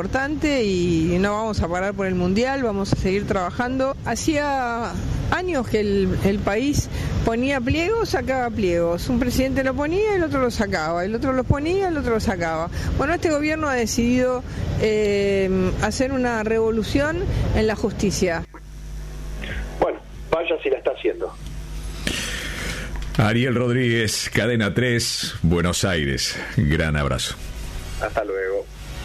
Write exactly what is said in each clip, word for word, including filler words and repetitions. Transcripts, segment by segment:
importante y no vamos a parar por el Mundial, vamos a seguir trabajando. Hacía años que el, el país ponía pliegos, sacaba pliegos. Un presidente lo ponía, el otro lo sacaba, el otro lo ponía, el otro lo sacaba. Bueno, este gobierno ha decidido eh, hacer una revolución en la justicia. Bueno, vaya si la está haciendo. Ariel Rodríguez, Cadena tres, Buenos Aires. Gran abrazo. Hasta luego.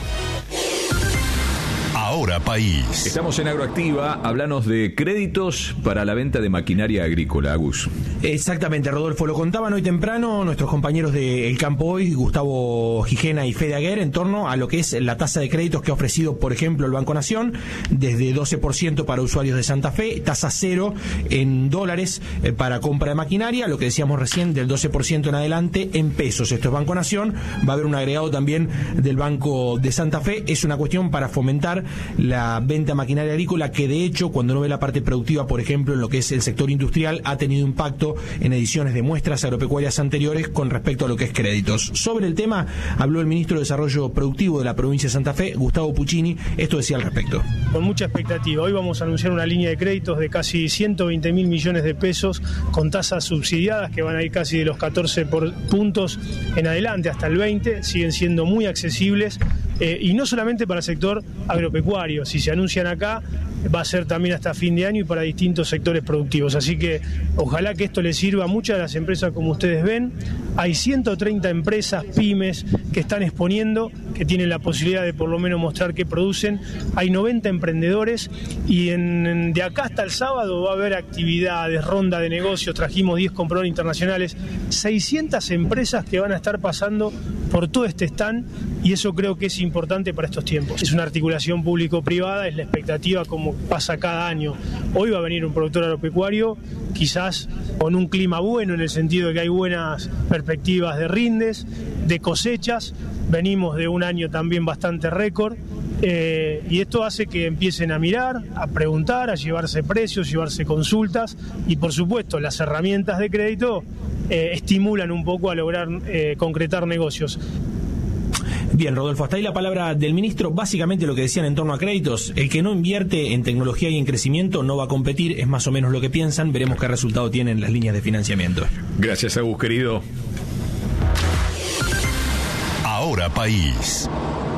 Ahora País. Estamos en Agroactiva, háblanos de créditos para la venta de maquinaria agrícola, Agus. Exactamente, Rodolfo, lo contaban hoy temprano nuestros compañeros de El Campo Hoy, Gustavo Gijena y Fede Aguer, en torno a lo que es la tasa de créditos que ha ofrecido, por ejemplo, el Banco Nación, desde doce por ciento para usuarios de Santa Fe, tasa cero en dólares eh, para compra de maquinaria, lo que decíamos recién, del doce por ciento en adelante en pesos. Esto es Banco Nación, va a haber un agregado también del Banco de Santa Fe, es una cuestión para fomentar la venta de maquinaria agrícola, que de hecho, cuando uno ve la parte productiva, por ejemplo, en lo que es el sector industrial, ha tenido impacto en ediciones de muestras agropecuarias anteriores con respecto a lo que es créditos. Sobre el tema, habló el ministro de Desarrollo Productivo de la provincia de Santa Fe, Gustavo Puccini, esto decía al respecto. Con mucha expectativa, hoy vamos a anunciar una línea de créditos de casi ciento veinte mil millones de pesos con tasas subsidiadas que van a ir casi de los catorce por puntos en adelante hasta el veinte, siguen siendo muy accesibles. Eh, y no solamente para el sector agropecuario, si se anuncian acá, va a ser también hasta fin de año y para distintos sectores productivos. Así que ojalá que esto les sirva a muchas de las empresas, como ustedes ven. Hay ciento treinta empresas, pymes, que están exponiendo, que tienen la posibilidad de por lo menos mostrar qué producen. Hay noventa emprendedores y en, en, de acá hasta el sábado va a haber actividades, ronda de negocios, trajimos diez compradores internacionales, seiscientas empresas que van a estar pasando por todo este stand y eso creo que es importante para estos tiempos. Es una articulación público-privada, es la expectativa como pasa cada año. Hoy va a venir un productor agropecuario, quizás con un clima bueno en el sentido de que hay buenas perspectivas de rindes, de cosechas, venimos de un año también bastante récord, eh, y esto hace que empiecen a mirar, a preguntar, a llevarse precios, llevarse consultas y por supuesto las herramientas de crédito eh, estimulan un poco a lograr eh, concretar negocios. Bien, Rodolfo, hasta ahí la palabra del ministro. Básicamente lo que decían en torno a créditos, el que no invierte en tecnología y en crecimiento no va a competir, es más o menos lo que piensan. Veremos qué resultado tienen las líneas de financiamiento. Gracias, Agus, querido. Ahora País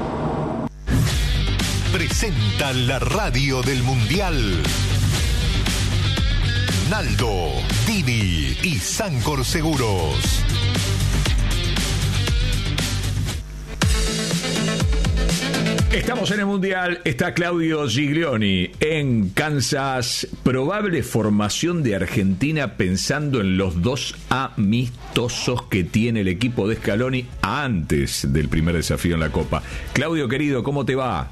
presenta la radio del Mundial. Naldo, Dini y Sancor Seguros. Estamos en el Mundial, está Claudio Giglioni en Kansas. Probable formación de Argentina pensando en los dos amistosos que tiene el equipo de Scaloni antes del primer desafío en la Copa. Claudio, querido, ¿cómo te va?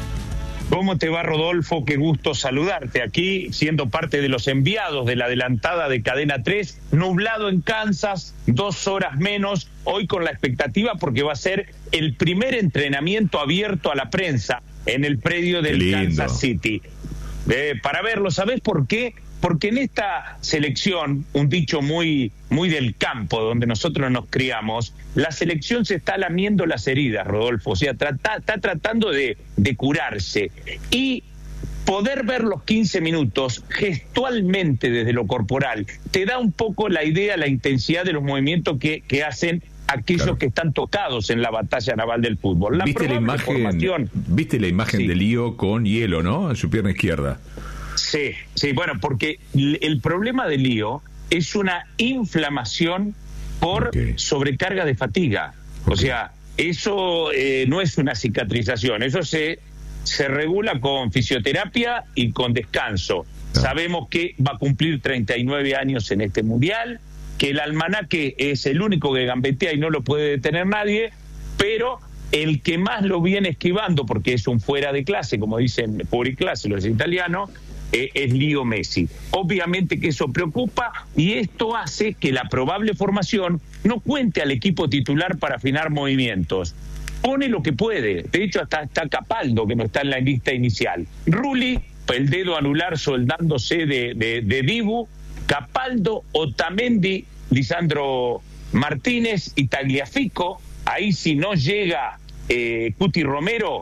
¿Cómo te va, Rodolfo? Qué gusto saludarte aquí, siendo parte de los enviados de la adelantada de Cadena tres, nublado en Kansas, dos horas menos, hoy con la expectativa porque va a ser el primer entrenamiento abierto a la prensa en el predio del Kansas City. Eh, para verlo, ¿sabés por qué? Porque en esta selección, un dicho muy, muy del campo donde nosotros nos criamos, la selección se está lamiendo las heridas, Rodolfo, o sea, trata, está tratando de, de curarse. Y poder ver los quince minutos gestualmente desde lo corporal te da un poco la idea, la intensidad de los movimientos que, que hacen aquellos claro. que están tocados en la batalla naval del fútbol. La ¿Viste la imagen, formación, ¿viste la imagen sí. de Lío con hielo, ¿no? En su pierna izquierda. Sí, sí, bueno, porque el problema de Lío es una inflamación por okay. sobrecarga de fatiga. Okay. O sea, eso eh, no es una cicatrización, eso se, se regula con fisioterapia y con descanso. Ah. Sabemos que va a cumplir treinta y nueve años en este Mundial, que el almanaque es el único que gambetea y no lo puede detener nadie, pero el que más lo viene esquivando, porque es un fuera de clase, como dicen fuori clase los italianos, eh, es Lío Messi. Obviamente que eso preocupa y esto hace que la probable formación no cuente al equipo titular para afinar movimientos. Pone lo que puede, de hecho hasta está Capaldo, que no está en la lista inicial. Rulli, el dedo anular soldándose de, de, de Dibu, Capaldo, Otamendi, Lisandro Martínez y Tagliafico. Ahí si no llega eh, Cuti Romero,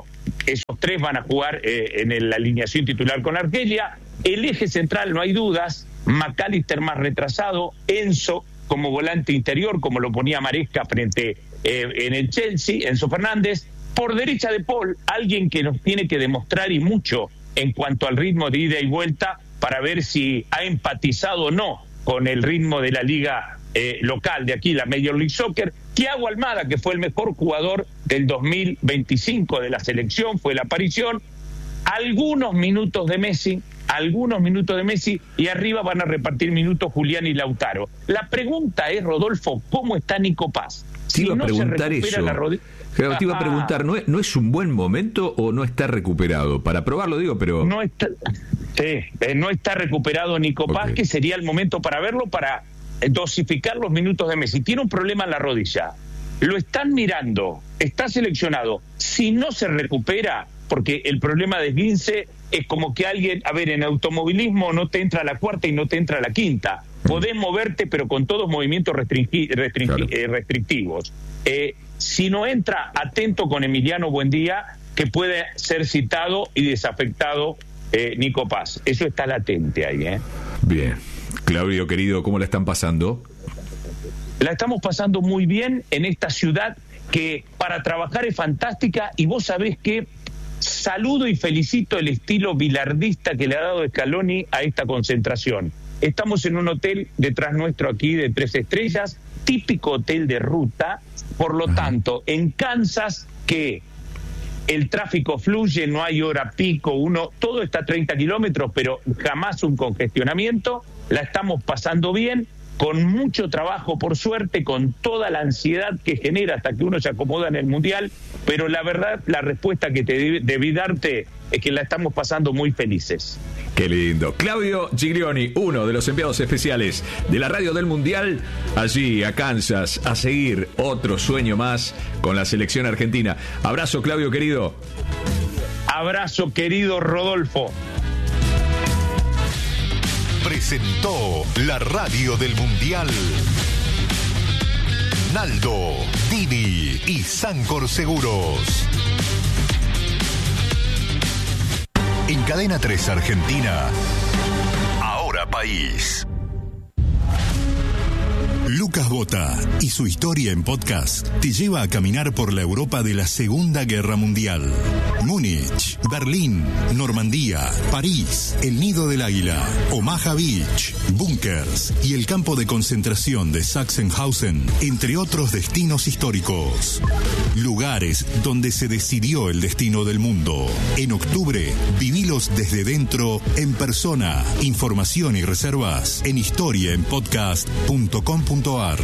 esos tres van a jugar eh, en el, la alineación titular con Argelia. El eje central, no hay dudas, McAllister más retrasado, Enzo como volante interior, como lo ponía Maresca frente eh, en el Chelsea, Enzo Fernández. Por derecha de Paul, alguien que nos tiene que demostrar y mucho en cuanto al ritmo de ida y vuelta para ver si ha empatizado o no con el ritmo de la liga eh, local de aquí, la Major League Soccer. Thiago Almada, que fue el mejor jugador del dos mil veinticinco de la selección, fue la aparición. Algunos minutos de Messi, algunos minutos de Messi, y arriba van a repartir minutos Julián y Lautaro. La pregunta es, Rodolfo, ¿cómo está Nico Paz? Si iba no a preguntar eso. Rod... Te iba a preguntar, ¿no es, ¿no es un buen momento o no está recuperado? Para probarlo digo, pero... No está, sí, no está recuperado Nico Paz, okay. Que sería el momento para verlo, para dosificar los minutos de Messi. Tiene un problema en la rodilla. Lo están mirando, está seleccionado. Si no se recupera, porque el problema de esguince es como que alguien, a ver, en automovilismo no te entra a la cuarta y no te entra a la quinta. Podés moverte, pero con todos movimientos restringi- restringi- claro. eh, restrictivos. Eh, si no entra, atento con Emiliano Buendía, que puede ser citado y desafectado eh, Nico Paz. Eso está latente ahí, ¿eh? Bien. Claudio, querido, ¿cómo la están pasando? La estamos pasando muy bien en esta ciudad que para trabajar es fantástica, y vos sabés que saludo y felicito el estilo bilardista que le ha dado Scaloni a esta concentración. Estamos en un hotel detrás nuestro aquí de tres estrellas, típico hotel de ruta, por lo tanto, en Kansas, que el tráfico fluye, no hay hora pico, uno, todo está a treinta kilómetros, pero jamás un congestionamiento, la estamos pasando bien, con mucho trabajo, por suerte, con toda la ansiedad que genera hasta que uno se acomoda en el Mundial, pero la verdad, la respuesta que te debí darte es que la estamos pasando muy felices. Qué lindo. Claudio Giglioni, uno de los enviados especiales de la radio del Mundial, allí a Kansas, a seguir otro sueño más con la selección argentina. Abrazo, Claudio, querido. Abrazo, querido Rodolfo. Presentó la radio del Mundial Naldo, Dini y Sancor Seguros. En Cadena tres Argentina, Ahora País. Lucas Bota y su historia en podcast te lleva a caminar por la Europa de la Segunda Guerra Mundial. Múnich, Berlín, Normandía, París, el Nido del Águila, Omaha Beach, búnkers y el campo de concentración de Sachsenhausen, entre otros destinos históricos. Lugares donde se decidió el destino del mundo. En octubre, vivilos desde dentro, en persona. Información y reservas en historia en podcast punto com punto a r.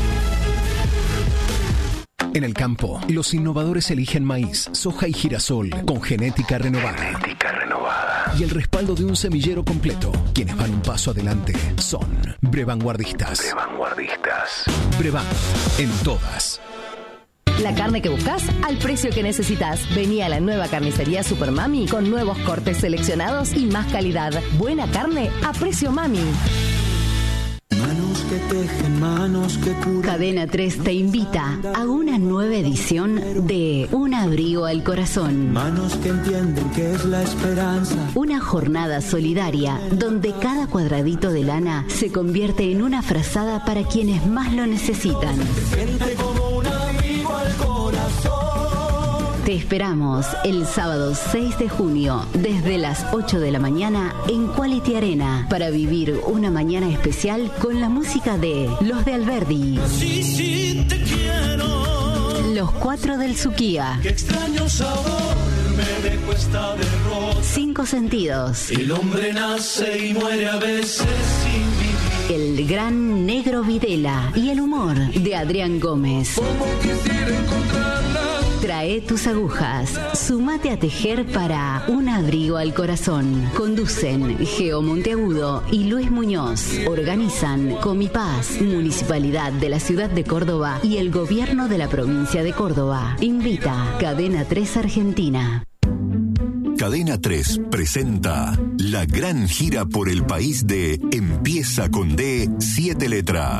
En el campo, los innovadores eligen maíz, soja y girasol con genética renovada. Genética renovada. Y el respaldo de un semillero completo. Quienes van un paso adelante son Brevanguardistas. Brevanguardistas. Brevan, en todas. La carne que buscas al precio que necesitas. Vení a la nueva carnicería Super Mami con nuevos cortes seleccionados y más calidad. Buena carne a precio Mami. Manos que tejen, manos que curan. Cadena tres te invita a una nueva edición de Un abrigo al corazón. Manos que entienden que es la esperanza. Una jornada solidaria donde cada cuadradito de lana se convierte en una frazada para quienes más lo necesitan. Gente como un abrigo al corazón. Te esperamos el sábado seis de junio desde las ocho de la mañana en Quality Arena para vivir una mañana especial con la música de Los de Alberdi. Sí, sí, te quiero. Los Cuatro del Suquía. Qué extraño sabor me dejó esta derrota. Cinco Sentidos. El hombre nace y muere a veces sin vivir. El gran Negro Videla y el humor de Adrián Gómez. Como quisiera encontrarla. Trae tus agujas, sumate a tejer para Un abrigo al corazón. Conducen Geo Monteagudo y Luis Muñoz. Organizan Comipaz, Municipalidad de la Ciudad de Córdoba y el Gobierno de la Provincia de Córdoba. Invita Cadena tres Argentina. Cadena tres presenta la gran gira por el país de Empieza con D, siete letras.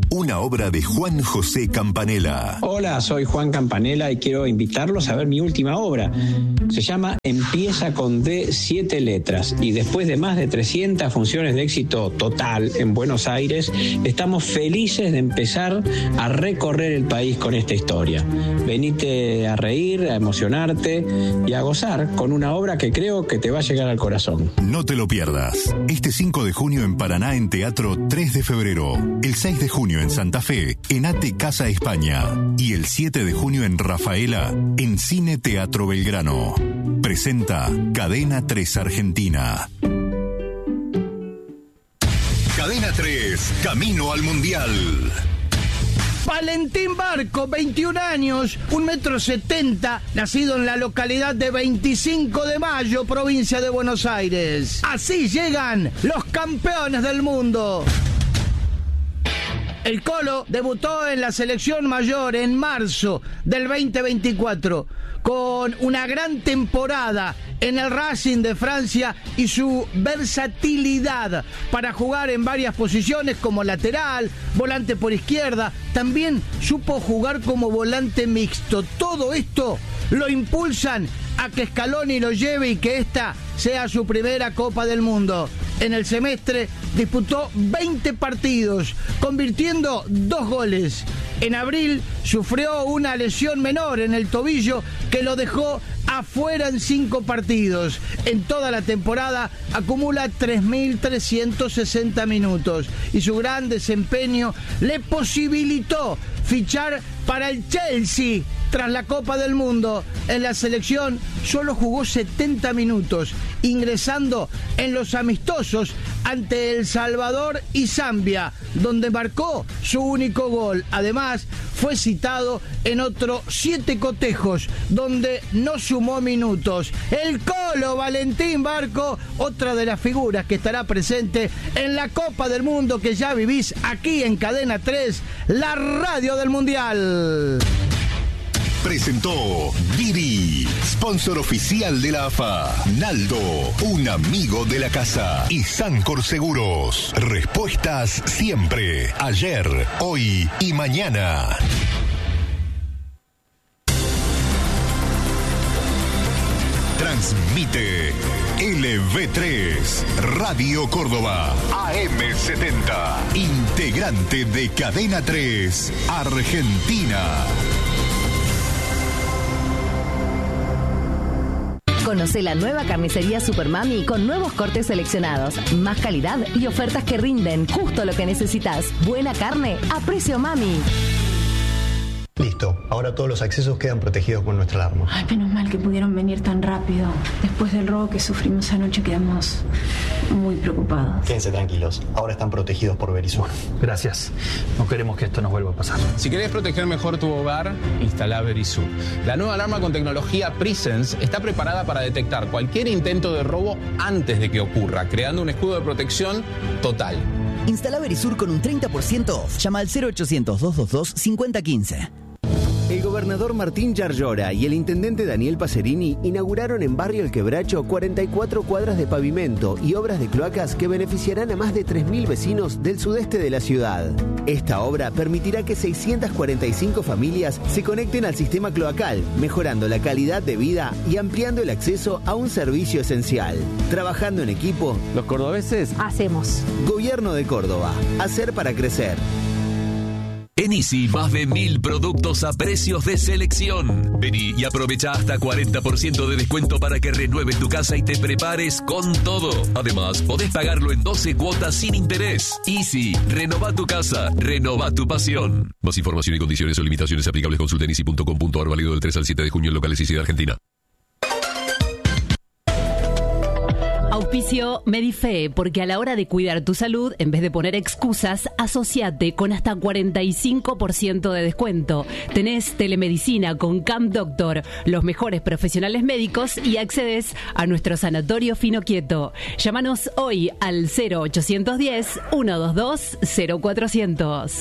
una obra de Juan José Campanella. Hola, soy Juan Campanella y quiero invitarlos a ver mi última obra. Se llama Empieza con D, siete letras, y después de más de trescientas funciones de éxito total en Buenos Aires, estamos felices de empezar a recorrer el país con esta historia. Venite a reír, a emocionarte y a gozar con una obra que creo que te va a llegar al corazón. No te lo pierdas. Este cinco de junio en Paraná en Teatro tres de febrero. El seis de junio en Santa Fe, en Ate Casa España. Y el siete de junio en Rafaela, en Cine Teatro Belgrano. Presenta Cadena tres Argentina. Cadena tres, camino al Mundial. Valentín Barco, veintiún años, un metro setenta, nacido en la localidad de veinticinco de mayo, provincia de Buenos Aires. Así llegan los campeones del mundo. El Colo debutó en la selección mayor en marzo del veinte veinticuatro con una gran temporada en el Racing de Francia y su versatilidad para jugar en varias posiciones como lateral, volante por izquierda. También supo jugar como volante mixto. Todo esto lo impulsan a que Scaloni lo lleve y que esta sea su primera Copa del Mundo. En el semestre disputó veinte partidos, convirtiendo dos goles. En abril sufrió una lesión menor en el tobillo que lo dejó afuera en cinco partidos. En toda la temporada acumula tres mil trescientos sesenta minutos y su gran desempeño le posibilitó fichar para el Chelsea. Tras la Copa del Mundo, en la selección solo jugó setenta minutos, ingresando en los amistosos ante El Salvador y Zambia, donde marcó su único gol. Además, fue citado en otros siete cotejos, donde no sumó minutos. El Colo Valentín Barco, otra de las figuras que estará presente en la Copa del Mundo que ya vivís aquí en Cadena tres, la radio del Mundial. Presentó Didi, sponsor oficial de la A F A. Naldo, un amigo de la casa. Y Sancor Seguros, respuestas siempre, ayer, hoy y mañana. Transmite L V tres, Radio Córdoba, A M setenta, integrante de Cadena tres, Argentina. Conoce la nueva carnicería Supermami con nuevos cortes seleccionados, más calidad y ofertas que rinden justo lo que necesitas. Buena carne a precio mami. Listo, ahora todos los accesos quedan protegidos con nuestra alarma. Ay, menos mal que pudieron venir tan rápido. Después del robo que sufrimos anoche quedamos muy preocupados. Quédense tranquilos, ahora están protegidos por Verisur. Gracias, no queremos que esto nos vuelva a pasar. Si querés proteger mejor tu hogar, instala Verisur. La nueva alarma con tecnología Presence está preparada para detectar cualquier intento de robo antes de que ocurra, creando un escudo de protección total. Instala Verisur con un treinta por ciento off. Llama al cero ochocientos, doscientos veintidós, cincuenta quince. El gobernador Martín Yarlora y el intendente Daniel Pacerini inauguraron en Barrio El Quebracho cuarenta y cuatro cuadras de pavimento y obras de cloacas que beneficiarán a más de tres mil vecinos del sudeste de la ciudad. Esta obra permitirá que seiscientas cuarenta y cinco familias se conecten al sistema cloacal, mejorando la calidad de vida y ampliando el acceso a un servicio esencial. Trabajando en equipo, los cordobeses hacemos. Gobierno de Córdoba. Hacer para crecer. En Easy, más de mil productos a precios de selección. Vení y aprovecha hasta cuarenta por ciento de descuento para que renueves tu casa y te prepares con todo. Además, podés pagarlo en doce cuotas sin interés. Easy, renova tu casa, renova tu pasión. Más información y condiciones o limitaciones aplicables consulta en easy punto com punto a r, válido del tres al siete de junio en locales Easy de Argentina. Auspicio Medife, porque a la hora de cuidar tu salud, en vez de poner excusas, asociate con hasta cuarenta y cinco por ciento de descuento. Tenés telemedicina con Camp Doctor, los mejores profesionales médicos y accedes a nuestro sanatorio Fino Quieto. Llámanos hoy al cero ochocientos diez, ciento veintidós, cero cuatrocientos.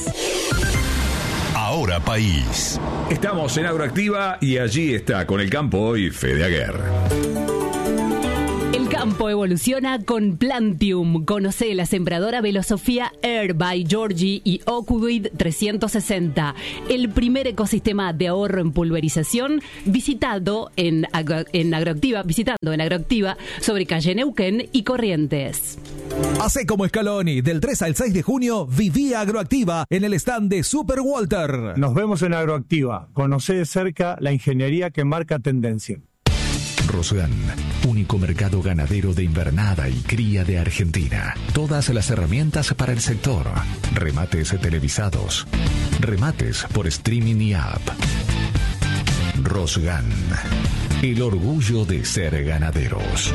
Ahora País. Estamos en Agroactiva y allí está con el campo hoy Fede Aguer. El campo campo evoluciona con Plantium. Conoce la sembradora Velosofía Air by Georgie y Oakwood trescientos sesenta. El primer ecosistema de ahorro en pulverización visitado en, agro, en Agroactiva, visitando en Agroactiva sobre calle Neuquén y Corrientes. Hacé como Scaloni, del tres al seis de junio, viví Agroactiva en el stand de Super Walter. Nos vemos en Agroactiva. Conocé de cerca la ingeniería que marca tendencia. Rosgan, único mercado ganadero de invernada y cría de Argentina. Todas las herramientas para el sector. Remates televisados. Remates por streaming y app. Rosgan, el orgullo de ser ganaderos.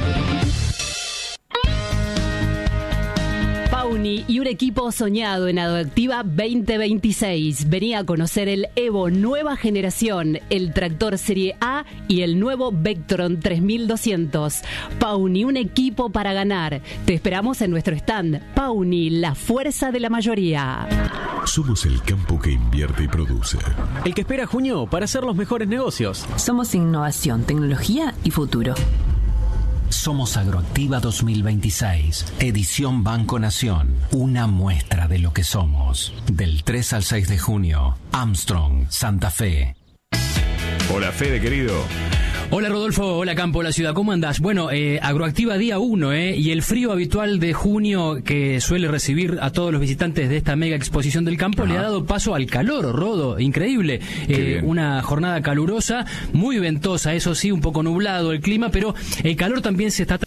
Pauni y un equipo soñado en Agroactiva veinte veintiséis. Venía a conocer el Evo nueva generación, el tractor Serie A y el nuevo Vectron tres mil doscientos. Pauni, un equipo para ganar. Te esperamos en nuestro stand. Pauni, la fuerza de la mayoría. Somos el campo que invierte y produce. El que espera junio para hacer los mejores negocios. Somos innovación, tecnología y futuro. Somos Agroactiva dos mil veintiséis, edición Banco Nación, una muestra de lo que somos. Del tres al seis de junio, Armstrong, Santa Fe. Hola Fede, querido. Hola Rodolfo, hola Campo, la ciudad, ¿cómo andás? Bueno, eh, Agroactiva día uno, eh, y el frío habitual de junio que suele recibir a todos los visitantes de esta mega exposición del campo. Ajá. Le ha dado paso al calor, Rodo, increíble. Eh, una jornada calurosa, muy ventosa, eso sí, un poco nublado el clima, pero el calor también se está...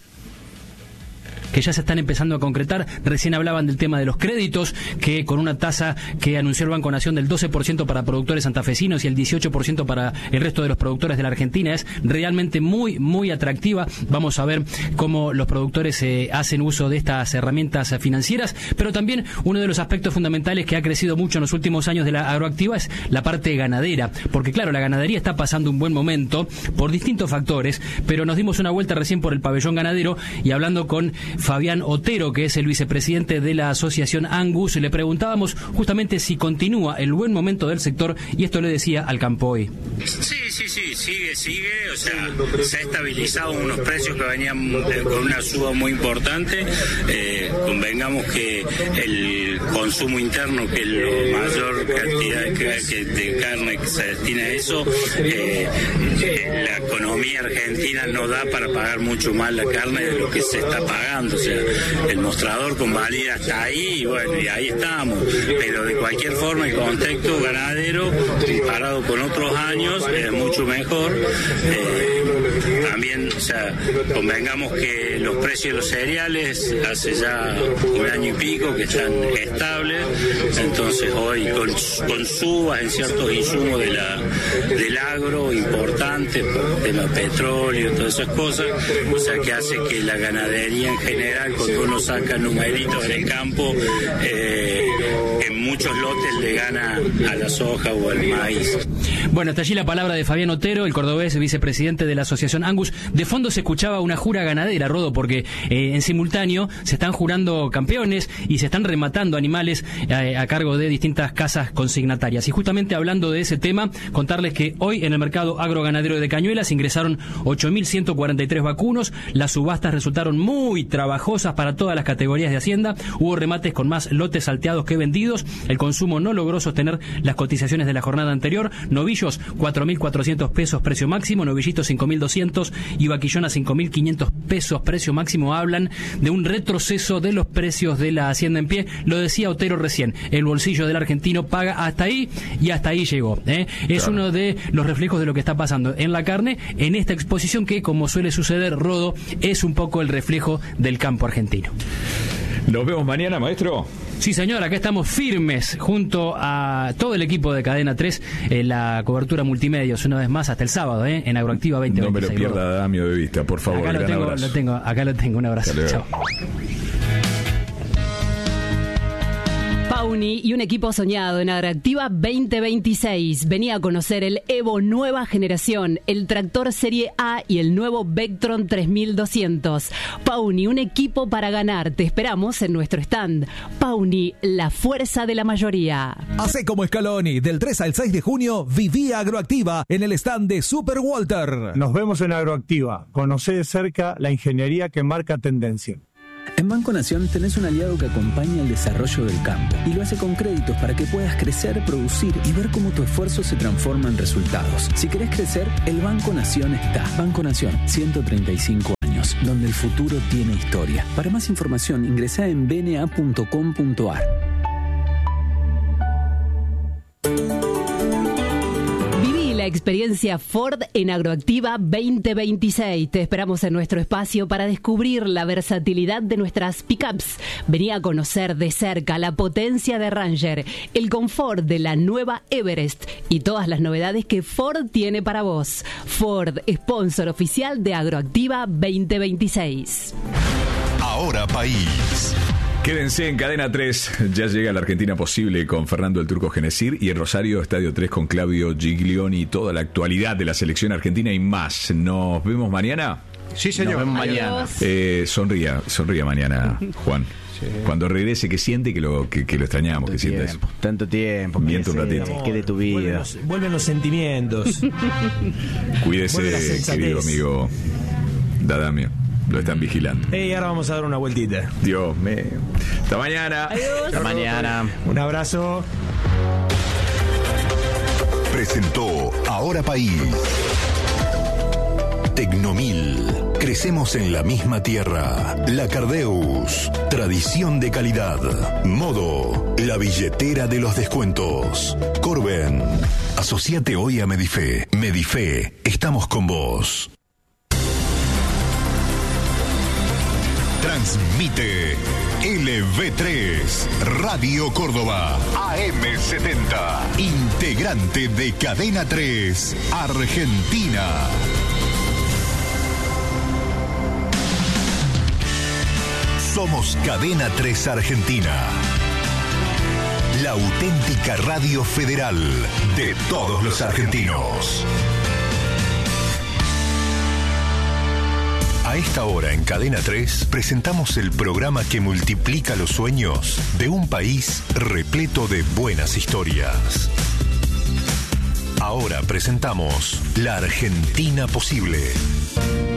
que ya se están empezando a concretar. Recién hablaban del tema de los créditos, que con una tasa que anunció el Banco Nación del doce por ciento para productores santafesinos y el dieciocho por ciento para el resto de los productores de la Argentina, es realmente muy, muy atractiva. Vamos a ver cómo los productores eh, hacen uso de estas herramientas financieras, pero también uno de los aspectos fundamentales que ha crecido mucho en los últimos años de la Agroactiva es la parte ganadera, porque claro, la ganadería está pasando un buen momento por distintos factores, pero nos dimos una vuelta recién por el pabellón ganadero y hablando con Fabián Otero, que es el vicepresidente de la asociación Angus, le preguntábamos justamente si continúa el buen momento del sector, y esto le decía al Campo Hoy. Sí, sí, sí, sigue, sigue, o sea, se ha estabilizado unos precios que venían eh, con una suba muy importante. Eh, convengamos que el consumo interno, que es la mayor cantidad de, que, de carne que se destina a eso, eh, eh, la economía argentina no da para pagar mucho más la carne de lo que se está pagando. O sea, el mostrador convalida hasta ahí y bueno, y ahí estamos. Pero de cualquier forma el contexto ganadero, comparado con otros años, es mucho mejor. Eh, también, o sea, convengamos que los precios de los cereales hace ya un año y pico que están estables. Entonces hoy con, con subas en ciertos insumos de la, del agro importantes, por tema petróleo, todas esas cosas, o sea que hace que la ganadería en general, cuando uno saca numeritos en el campo, eh, en muchos lotes le gana a la soja o al maíz. Bueno, hasta allí la palabra de Fabián Otero, el cordobés vicepresidente de la asociación Angus. De fondo se escuchaba una jura ganadera, Rodo, porque eh, en simultáneo se están jurando campeones y se están rematando animales eh, a cargo de distintas casas consignatarias. Y justamente hablando de ese tema, contarles que hoy en el mercado agroganadero de Cañuelas ingresaron ocho mil ciento cuarenta y tres vacunos. Las subastas resultaron muy trabajosas para todas las categorías de Hacienda. Hubo remates con más lotes salteados que vendidos. El consumo no logró sostener las cotizaciones de la jornada anterior. Novillos, cuatro mil cuatrocientos pesos precio máximo, novillitos cinco mil doscientos y vaquillona cinco mil quinientos pesos precio máximo. Hablan de un retroceso de los precios de la hacienda en pie. Lo decía Otero recién, el bolsillo del argentino paga hasta ahí y hasta ahí llegó, ¿eh? Es claro. Uno de los reflejos de lo que está pasando en la carne en esta exposición que, como suele suceder, Rodo, es un poco el reflejo del campo argentino. Nos vemos mañana, maestro. Sí, señor, acá estamos firmes junto a todo el equipo de Cadena tres en la cobertura multimedios, una vez más hasta el sábado, ¿eh? En Agroactiva veinte veintiséis. No me lo pierda, Damio, de vista, por favor. Acá lo tengo, lo tengo, acá lo tengo, un abrazo. Chao. Pauni y un equipo soñado en Agroactiva veinte veintiséis. Venía a conocer el Evo Nueva Generación, el tractor Serie A y el nuevo Vectron tres mil doscientos. Pauni, un equipo para ganar. Te esperamos en nuestro stand. Pauni, la fuerza de la mayoría. Hacé como Scaloni. Del tres al seis de junio, viví Agroactiva en el stand de Super Walter. Nos vemos en Agroactiva. Conocé de cerca la ingeniería que marca tendencia. En Banco Nación tenés un aliado que acompaña el desarrollo del campo y lo hace con créditos para que puedas crecer, producir y ver cómo tu esfuerzo se transforma en resultados. Si querés crecer, el Banco Nación está. Banco Nación, ciento treinta y cinco años, donde el futuro tiene historia. Para más información, ingresá en b n a punto com punto a r. Experiencia Ford en Agroactiva veinte veintiséis. Te esperamos en nuestro espacio para descubrir la versatilidad de nuestras pickups. Vení a conocer de cerca la potencia de Ranger, el confort de la nueva Everest y todas las novedades que Ford tiene para vos. Ford, sponsor oficial de Agroactiva veinte veintiséis. Ahora País. Quédense en Cadena tres, ya llega la Argentina Posible con Fernando el Turco Genesir y en Rosario Estadio tres con Claudio Giglioni, toda la actualidad de la selección argentina y más. ¿Nos vemos mañana? Sí, señor. Nos vemos mañana. Eh, sonría, sonría mañana, Juan. Sí. Cuando regrese, que siente que lo, que, que lo extrañamos, que siente eso. Tanto tiempo. Miente un ratito. Es que de tu vida. Vuelven los, vuelven los sentimientos. Cuídese, querido amigo Dadamio. Lo están vigilando. Hey, ahora vamos a dar una vueltita. Dios mío. Hasta mañana. Adiós. Hasta mañana. Un abrazo. Presentó Ahora País. Tecnomil. Crecemos en la misma tierra. La Cardeus. Tradición de calidad. Modo. La billetera de los descuentos. Corben. Asociate hoy a Medife. Medife. Estamos con vos. Transmite L V tres, Radio Córdoba, A M setenta, integrante de Cadena tres, Argentina. Somos Cadena tres Argentina, la auténtica radio federal de todos los argentinos. A esta hora en Cadena tres presentamos el programa que multiplica los sueños de un país repleto de buenas historias. Ahora presentamos La Argentina Posible.